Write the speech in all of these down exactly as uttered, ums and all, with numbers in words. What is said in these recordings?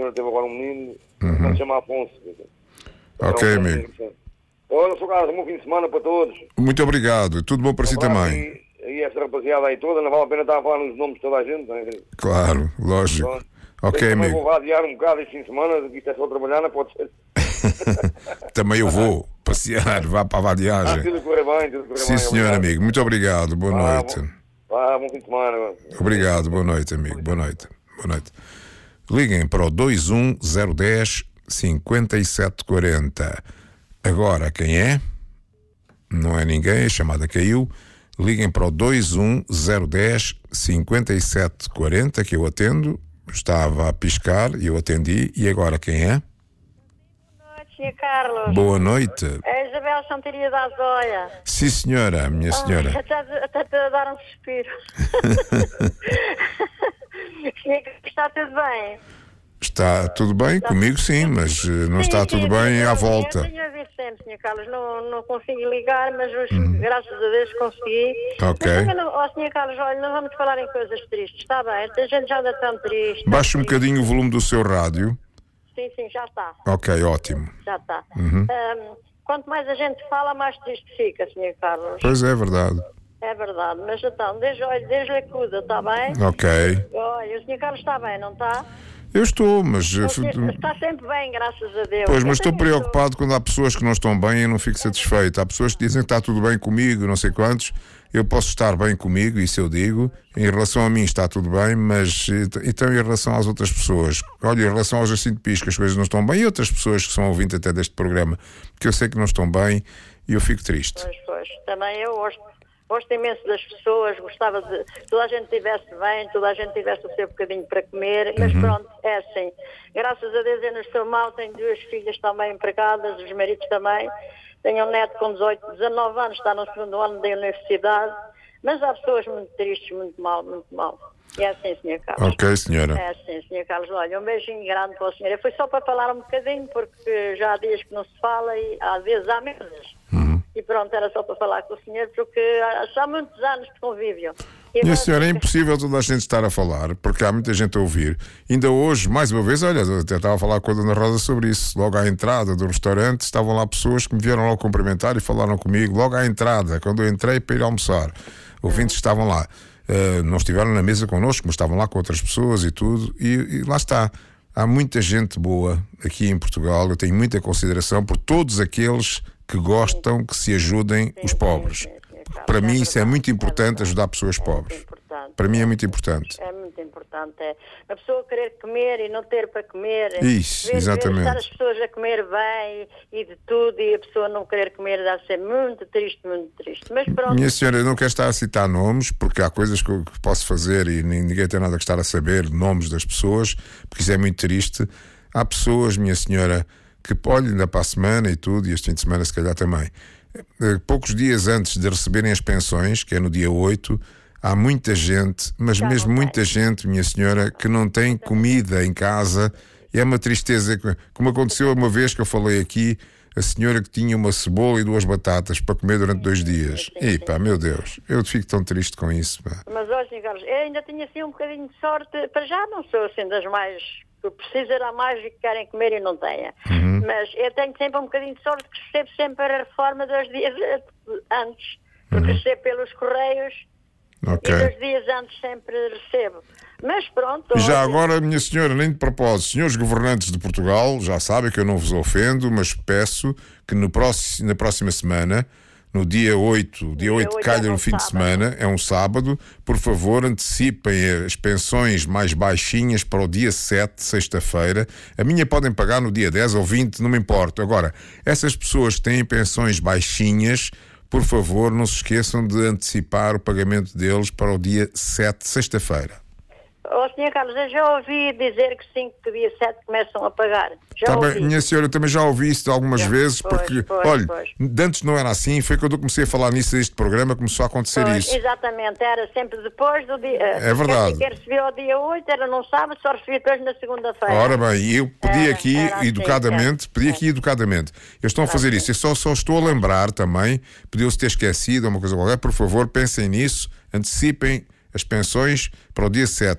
semana teve agora um menino, Uhum. que se chama Afonso. Ok, Então, amigo. olha, sou Carlos, um bom fim de semana para todos. Muito obrigado. Tudo bom para si também. E, e essa rapaziada aí toda, não vale a pena estar a falar nos nomes de toda a gente. Não é? Claro, lógico. Pronto. Ok, eu também amigo. vou adiar um bocado este fim de semana, que isto é só trabalhar, não pode ser. Também eu vou passear, vá para a Ah, vadiagem. tudo correr bem, tudo correr Sim, bem. senhor, obrigado. amigo. Muito obrigado. Boa Ah, noite. Bom, ah, bom fim de semana. Obrigado. Boa noite, amigo. Boa noite. Boa noite. Liguem para o dois um zero um zero cinco sete quatro zero. Agora, quem é? Não é ninguém, a chamada caiu. Liguem para o dois um zero um zero cinco sete quatro zero, que eu atendo. Estava a piscar e eu atendi. E agora, quem é? Boa noite, senhor Carlos. Boa noite. É a Isabel Santaria da Azóia. Sim, senhora, minha senhora. Ah, até, até te a dar um suspiro. Senhor, está tudo bem? Está tudo bem comigo, sim, mas eh, não Sim, está sim, tudo sim, bem eu- à volta. Eu tenho a ver sempre, senhor Carlos. Não, não consigo ligar, mas hoje, graças a Deus, consegui. Ok. Mas também não, ó, senhor Carlos, olha, não vamos falar em coisas tristes, está bem? A gente já anda tão triste. tão Baixe um triste. bocadinho o volume do seu rádio. Sim, sim, já está. Ok, ótimo. Já está. Uhum. Ahm, quanto mais a gente fala, mais triste fica, senhor Carlos. Pois é, verdade. É verdade, mas então, desde, olha, desde a cuida, está bem? Ok. Olha, o senhor Carlos está bem, não está? Eu estou, mas. eh, Você f- está sempre bem, graças a Deus. Pois, Eu mas estou também preocupado quando há pessoas que não estão bem e eu não fico satisfeito. Há pessoas que dizem que está tudo bem comigo, não sei quantos. Eu posso estar bem comigo, isso eu digo. Em relação a mim está tudo bem, mas eh, então em relação às outras pessoas. Olha, em relação aos Jacinto Pisco, as coisas não estão bem. E outras pessoas que são ouvintes até deste programa, que eu sei que não estão bem e eu fico triste. Pois, pois. Também eu gosto, gosto imenso das pessoas, gostava de que toda a gente estivesse bem, toda a gente tivesse o seu bocadinho para comer, mas Uhum. pronto, é assim. Graças a Deus eu não estou mal, tenho duas filhas também empregadas, os maridos também. Tenho um neto com dezoito, dezanove anos, está no segundo ano da universidade, mas há pessoas muito tristes, muito mal, muito mal. E é assim, senhor Carlos. Ok, senhora. É assim, senhor Carlos. Olha, um beijinho grande para o senhor. Foi só para falar um bocadinho, porque já há dias que não se fala e às vezes há meses. Uhum. E pronto, era só para falar com o senhor, porque há, há muitos anos de convívio. E Minha agora senhora, é fica- impossível toda a gente estar a falar, porque há muita gente a ouvir. Ainda hoje, mais uma vez, olha, eu até estava a falar com a Dona Rosa sobre isso. Logo à entrada do restaurante, estavam lá pessoas que me vieram logo cumprimentar e falaram comigo. Logo à entrada, quando eu entrei para ir almoçar, ouvintes que estavam lá. Uh, não estiveram na mesa connosco, mas estavam lá com outras pessoas e tudo. E, e lá está. Há muita gente boa aqui em Portugal. Eu tenho muita consideração por todos aqueles que gostam que se ajudem os pobres. sim, sim, sim, Carlos, Para é mim isso é verdade, muito é importante, verdade. ajudar pessoas pobres. É importante. Para mim é muito importante. É muito importante. É. A pessoa querer comer e não ter para comer. Isso, ver, exatamente. Ver estar as pessoas a comer bem e de tudo e a pessoa não querer comer deve ser muito triste, muito triste. Mas pronto. Minha senhora, eu não quero estar a citar nomes, porque há coisas que eu que posso fazer e nin- ninguém tem nada que estar a saber, nomes das pessoas, porque isso é muito triste. Há pessoas, minha senhora, que, olha, ainda para a semana e tudo, e este fim de semana se calhar também, eh, poucos dias antes de receberem as pensões, que é no dia oito, há muita gente, mas Já mesmo não tem. muita gente, minha senhora, que não tem comida em casa, e é uma tristeza, que- como aconteceu uma vez que eu falei aqui, a senhora que tinha uma cebola e duas batatas para comer durante dois dias. sim, E sim. pá, meu Deus, eu fico tão triste com isso, pá. Mas olha, senhor Carlos, eu ainda tinha assim um bocadinho de sorte. Para já não sou assim das mais que precisam a mais e que querem comer e não têm. Uhum. Mas eu tenho sempre um bocadinho de sorte que recebo sempre a reforma dois dias antes. Porque Uhum. recebo pelos correios Ok. e dois dias antes sempre recebo. Mas pronto. E já olha, agora, minha senhora, nem de propósito, senhores governantes de Portugal, já sabem que eu não vos ofendo, mas peço que no próximo, na próxima semana, no dia oito, dia oito oito calha é um no fim de sábado. semana, é um sábado, por favor, antecipem as pensões mais baixinhas para o dia sete, sexta-feira. A minha podem pagar no dia dez ou vinte, não me importa. Agora, essas pessoas que têm pensões baixinhas, por favor, não se esqueçam de antecipar o pagamento deles para o dia sete, sexta-feira. Ó, senhor Carlos, eu já ouvi dizer que sim, que dia sete começam a pagar. Já Tá ouvi. bem, minha senhora, eu também já ouvi isso algumas Já, vezes, pois, porque, pois, olha, pois. de antes não era assim, foi quando eu comecei a falar nisso deste programa, começou a acontecer Pois, isso. exatamente, era sempre depois do dia. É verdade. Quem recebeu ao dia oito era num sábado, só recebia depois na segunda-feira. Ora bem, e eu pedi Era, aqui era assim, educadamente, certo, pedi certo. aqui educadamente, eles estão a fazer isso, eu só, só estou a lembrar também, podiam-se ter esquecido ou uma coisa qualquer, por favor, pensem nisso, antecipem as pensões para o dia sete.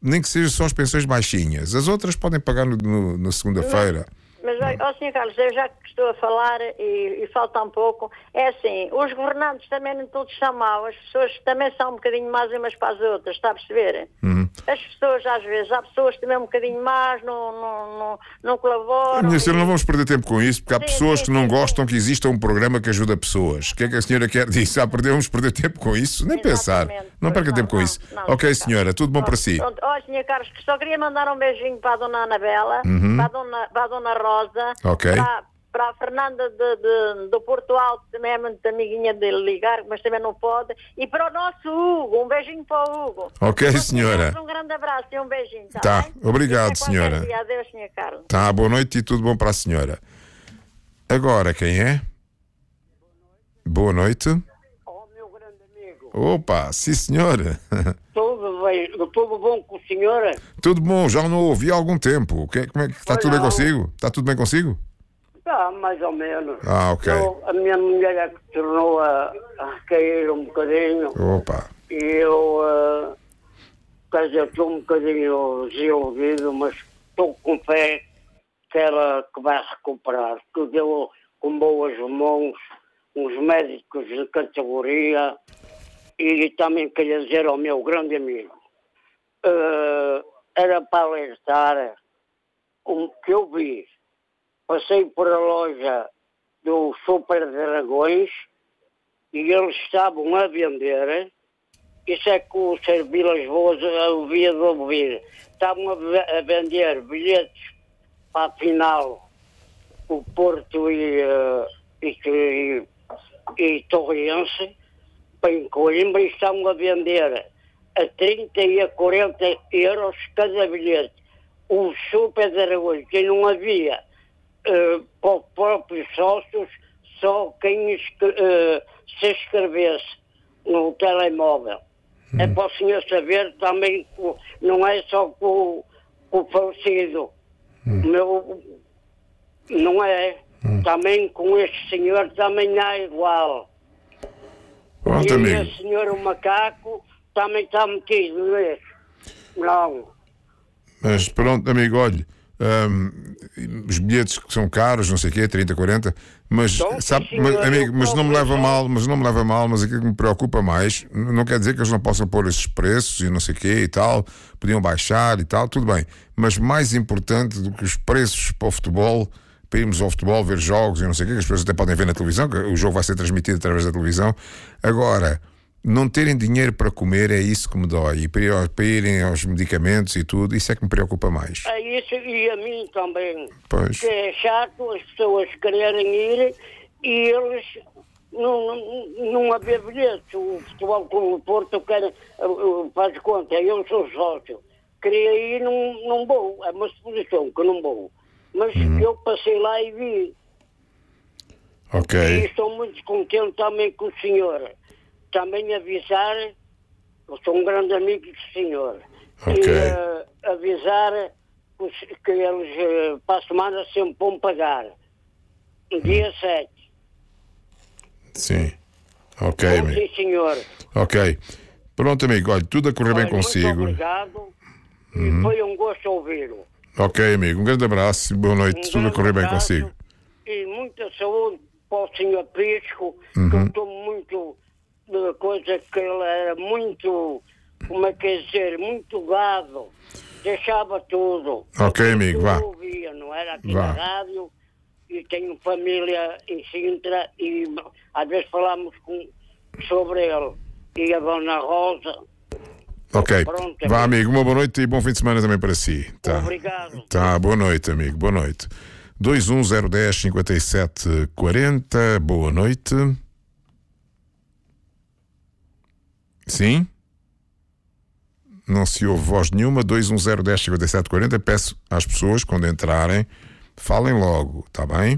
nem que sejam só as pensões baixinhas. As outras podem pagar no, no, na segunda-feira. Mas, ó, senhor Carlos, eu já que estou a falar e, e falta um pouco, é assim, os governantes também não todos são maus, as pessoas também são um bocadinho más umas para as outras, está a perceber? Uhum. As pessoas, às vezes, há pessoas também um bocadinho más, não, não, não, não colaboram. Minha senhora, não vamos perder tempo com isso, porque há Sim, pessoas sim, que não sim, gostam sim. que exista um programa que ajuda pessoas. O que é que a senhora quer dizer? Ah, perdemos perder tempo com isso? Nem pensar. Exatamente. Não perca Não, tempo com não, isso. não, Ok, senhor senhora, tudo bom para si. Pronto. Ó, senhor Carlos, que só queria mandar um beijinho para a dona Anabela, para, a dona, para a dona Rosa, Ok. para, para a Fernanda de, de- do Porto Alto, também é muito amiguinha dele ligar, mas também não pode, e para o nosso Hugo, um beijinho para o Hugo. Ok, Então, senhora. Um grande abraço e um beijinho, tá, Tá, bem? obrigado, E até qualquer senhora. dia. Adeus, senhor Carlos. Tá, boa noite e tudo bom para a senhora. Agora, quem é? Boa noite. Oh, meu grande amigo, Opa, sim, senhora. tudo bem, tudo bom com a senhora? Tudo bom, já não ouvi há algum tempo. O que, como é que está Pois tudo bem não. consigo? Está tudo bem consigo? Tá, mais ou menos. Ah, ok. Eu- a minha mulher é que tornou a, a cair um bocadinho Opa, e eu, ah, quer dizer, estou um bocadinho desiludido, mas estou com fé que ela que vai recuperar, que deu com boas mãos uns médicos de categoria e também queria dizer ao meu grande amigo, ah, era para alertar o que eu vi. Passei por a loja do Super Dragões e eles estavam a vender, isso é que o Sr. Vilas Boas havia de ouvir, estavam a, ve- a vender bilhetes para a final, o Porto e, eh, e, e, e Torrense, para em Coimbra, e estavam a vender a trinta e a quarenta euros cada bilhete. Um Super Dragões, que não havia Uh, para os próprios sócios, só quem escre- uh, se inscrevesse no telemóvel. É para o senhor saber também que não é só com, com o falecido. Meu, não é. Também com este senhor também há igual. pronto, e amigo. esse senhor o macaco também está metido nisso. Não. Mas pronto, amigo, olha, hum, os bilhetes que são caros, não sei o quê, trinta, quarenta, mas, Então, sim, sabe, senhor, mas, eu amigo, mas não me próprio leva só- mal, mas não me leva mal, mas aquilo que me preocupa mais, n- não quer dizer que eles não possam pôr esses preços e não sei o quê e tal, podiam baixar e tal, tudo bem, mas mais importante do que os preços para o futebol, para irmos ao futebol, ver jogos e não sei o quê, que as pessoas até podem ver na televisão, que o jogo vai ser transmitido através da televisão, agora, não terem dinheiro para comer é isso que me dói, e para, ir ao- para irem aos medicamentos e tudo, isso é que me preocupa mais. É isso, e a mim também. Pois. Que é chato as pessoas quererem ir e eles não, não, não haver bilhetes. O Futebol Clube do Porto quer, uh, uh, faz conta, eu sou sócio. Queria ir, não, não vou. É uma suposição que eu não vou. Mas eu passei lá e vi. Ok. E estou muito contente também com o senhor. Também avisar, eu sou um grande amigo do senhor. Ok. E uh, avisar que, os- que eles uh, para a semana sempre vão pagar. Dia sete. Sim. Ok, Bom, amigo. sim, senhor. Ok. Pronto, amigo. Olha, tudo a correr bem Olha, muito consigo. obrigado. E foi um gosto ouvi-lo. Ok, amigo. Um grande abraço e boa noite. Um tudo a grande correr bem abraço consigo. E muita saúde para o senhor Prisco, Uhum. que eu estou muito de coisa que ele era muito, como é que é dizer, muito gado. Deixava tudo. Ok, Aquilo amigo, tudo vá. ouvia, não era aqui Vá. na rádio. E tenho família em Sintra e às vezes falamos com, sobre ele. E a Dona Rosa. Ok. Pronto, Vá, amigo. amigo. Uma boa noite e bom fim de semana também para si. Tá. Obrigado. Tá, boa noite, amigo. Boa noite. dois um zero um zero cinco sete quatro zero. Boa noite. Sim? Não se ouve voz nenhuma. dois um zero um zero cinco sete quatro zero. Peço às pessoas, quando entrarem, falem logo, está bem?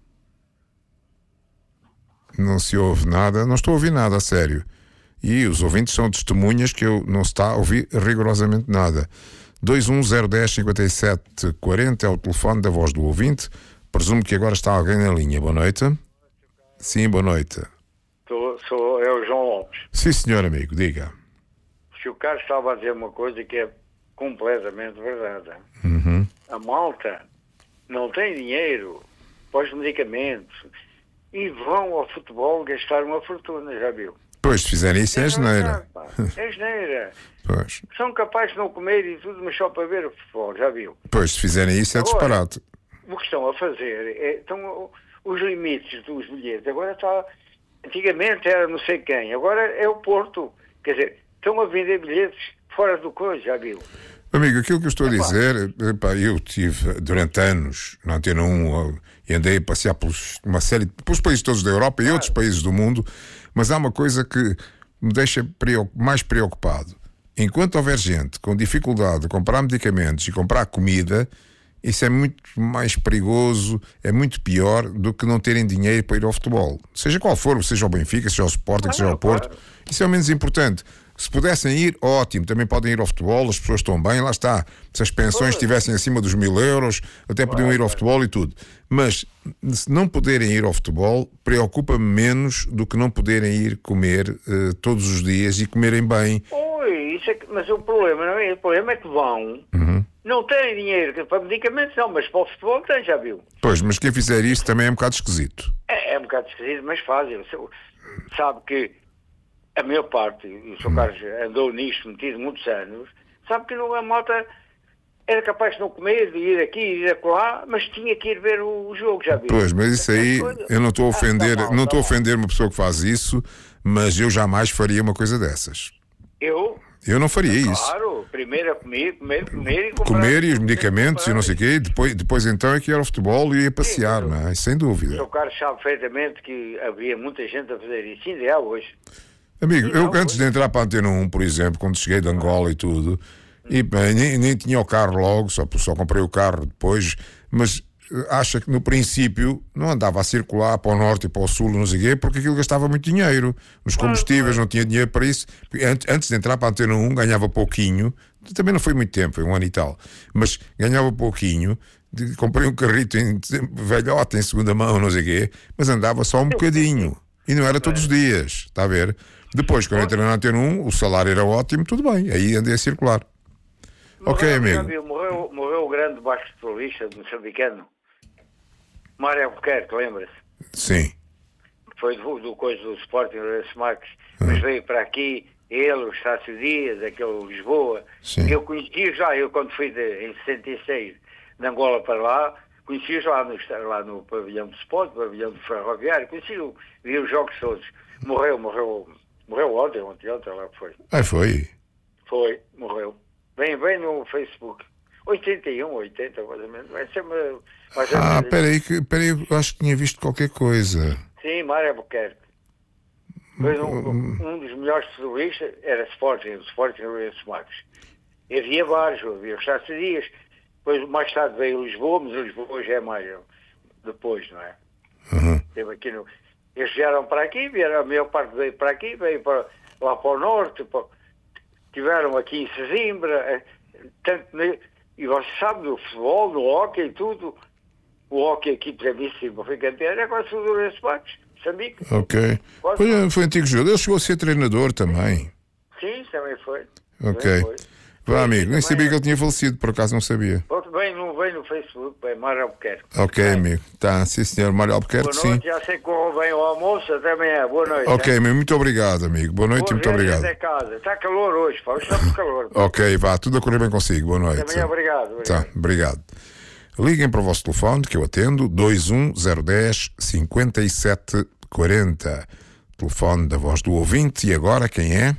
Não se ouve nada. Não estou a ouvir nada, a sério. E os ouvintes são testemunhas que eu não se está a ouvir rigorosamente nada. dois um zero um zero cinco sete quatro zero é o telefone da voz do ouvinte. Presumo que agora está alguém na linha. Boa noite. Sim, boa noite. Sou, sou eu, João Lopes. Sim, senhor amigo, diga. Se o Carlos estava a dizer uma coisa que é completamente verdade. Uhum. A malta não tem dinheiro para os medicamentos e vão ao futebol gastar uma fortuna, já viu? Pois, se fizerem isso é asneira. É asneira. Pois. São capazes de não comer e tudo, mas só para ver o futebol, já viu? Pois, se fizerem isso é Agora, disparate. O que estão a fazer é, estão os limites dos bilhetes. Agora está, antigamente era não sei quem, agora é o Porto. Quer dizer, estão a vender bilhetes fora do coisa, já viu? Amigo, aquilo que eu estou a dizer, epá, eu tive durante anos na Antena um e andei a passear pelos, uma série, pelos países todos da Europa e outros países do mundo, mas há uma coisa que me deixa mais preocupado. Enquanto houver gente com dificuldade de comprar medicamentos e comprar comida, isso é muito mais perigoso, é muito pior do que não terem dinheiro para ir ao futebol. Seja qual for, seja o Benfica, seja o Sporting, seja o Porto, isso é o menos importante. Se pudessem ir, ótimo, também podem ir ao futebol, as pessoas estão bem, lá está. Se as pensões estivessem acima dos mil euros, até podiam ir ao futebol e tudo. Mas, se não poderem ir ao futebol, preocupa-me menos do que não poderem ir comer uh, todos os dias e comerem bem. Oi, isso é que, mas o problema não é, o problema é que vão, uhum. não têm dinheiro para medicamentos, não, mas para o futebol tem, já viu? Pois, mas quem fizer isso também é um bocado esquisito. É, é um bocado esquisito, mas fazem. Sabe que a maior parte, e o senhor Carlos andou nisto metido muitos anos, sabe que não, a malta era capaz de não comer, de ir aqui, ir acolá, mas tinha que ir ver o, o jogo, já viu? Pois, mas isso aí, eu não estou a ofender, ah, tá mal, não estou tá a ofender uma pessoa que faz isso, mas eu jamais faria uma coisa dessas. Eu? Eu não faria claro, isso. Claro, primeiro a comer, comer, comer e comprar. Comer e os medicamentos e não sei o quê, depois, depois então é que ia ao futebol e ia passear, Sim, não é? Sem dúvida. O senhor Carlos sabe perfeitamente que havia muita gente a fazer isso, ainda é hoje. Amigo, eu antes de entrar para a Antena um, por exemplo, quando cheguei de Angola e tudo, e bem, nem, nem tinha o carro logo, só, só comprei o carro depois, mas acha que no princípio não andava a circular para o norte e para o sul, não sei o quê, porque aquilo gastava muito dinheiro. Nos combustíveis não tinha dinheiro para isso. Antes de entrar para a Antena um ganhava pouquinho, também não foi muito tempo, foi um ano e tal, mas ganhava pouquinho. Comprei um carrito em velhote, em segunda mão, não sei o quê, mas andava só um bocadinho. E não era todos os dias, está a ver? Depois, quando eu entrei na Antena um, o salário era ótimo, tudo bem, aí andei a circular. Morreu, ok, amigo. Viu, morreu, morreu o grande basquetebolista moçambicano, Mário Albuquerque, lembra-se? Sim. Foi do, do coisa do Sporting, do Marques, mas veio para aqui, ele, o Estácio Dias, aquele Lisboa. Sim. Eu conheci já, eu quando fui de, em sessenta e seis de Angola para lá, conheci lá no, lá no pavilhão do Sport, pavilhão do Ferroviário, conheci, vi os jogos todos. Morreu, morreu, morreu ontem, ontem, ontem lá foi. Ah, foi? Foi, morreu. Vem, vem no Facebook. oitenta e um, oitenta, mais ou menos. Vai ser uma, mais ah, peraí, que, peraí, eu acho que tinha visto qualquer coisa. Sim, Mário Albuquerque. Foi um, um dos melhores futebolistas, era Sporting, o Sporting era o Marques. E havia vários, havia os Estácio Dias. Depois, mais tarde veio Lisboa, mas Lisboa já é mais depois, não é? Uhum. Teve aqui no... Eles vieram para aqui, vieram, a maior parte veio para aqui, veio para, lá para o norte, para... tiveram aqui em Sesimbra, tanto, e você sabe do futebol, do hóquei e tudo, o hóquei aqui, por exemplo, foi campeão, é quase tudo Lourenço Marques, Moçambique. Ok. Foi, foi antigo jogador, ele chegou a ser treinador também. Sim, também foi. Ok. Também foi. Vá, amigo, nem também sabia é. que ele tinha falecido, por acaso não sabia. Vem no, vem no Facebook, bem, Mário Albuquerque. Ok, bem. amigo. Tá, sim senhor, Mário Albuquerque, Boa noite, sim. já sei que correu bem o almoço, até amanhã, boa noite. Ok, hein? amigo, muito obrigado, amigo. Boa noite e muito obrigado. Até casa. Está calor hoje, pá, hoje está muito calor. Ok, vá, tudo a correr bem consigo. Boa noite. Até amanhã, obrigado. obrigado. Tá, obrigado. Liguem para o vosso telefone que eu atendo, dois um zero um zero cinco sete quatro zero. Telefone da voz do ouvinte. E agora quem é?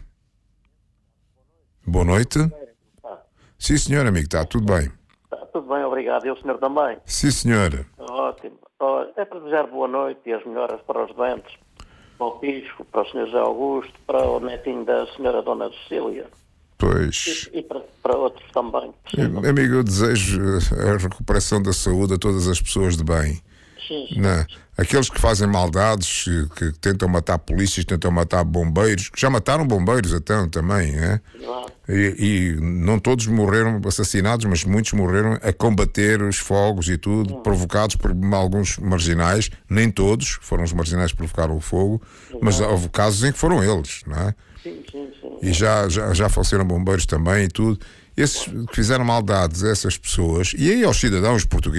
Boa noite. Sim, senhor, amigo, está tudo bem. Está tudo bem, obrigado. E o senhor também? Sim, senhora. Ótimo. Olha, é para desejar boa noite e as melhoras para os doentes, para o Pisco, para o senhor José Augusto, para o netinho da senhora Dona Cecília. Pois. E, e para, para outros também. Amigo, eu desejo a recuperação da saúde a todas as pessoas de bem. Sim, sim. Não. Aqueles que fazem maldades, que tentam matar polícias, tentam matar bombeiros, que já mataram bombeiros então também, né? Exato. E, e não todos morreram assassinados, mas muitos morreram a combater os fogos e tudo, hum. provocados por alguns marginais, nem todos, foram os marginais que provocaram o fogo, Exato. Mas houve casos em que foram eles, não é? Sim, sim, sim. E já, já, já faleceram bombeiros também e tudo. esses que fizeram maldades a essas pessoas e aí aos cidadãos portugueses